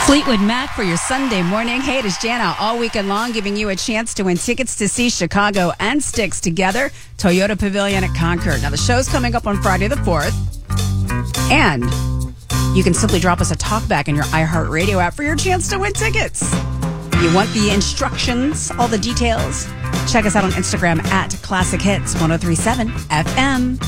Fleetwood Mac for your Sunday morning. Hey, it is Jana all weekend long, giving you a chance to win tickets to see Chicago and Styx together, Toyota Pavilion at Concord. Now, the show's coming up on Friday the 4th, and you can simply drop us a talkback in your iHeartRadio app for your chance to win tickets. If you want the instructions, all the details, check us out on Instagram at Classic Hits 1037 FM.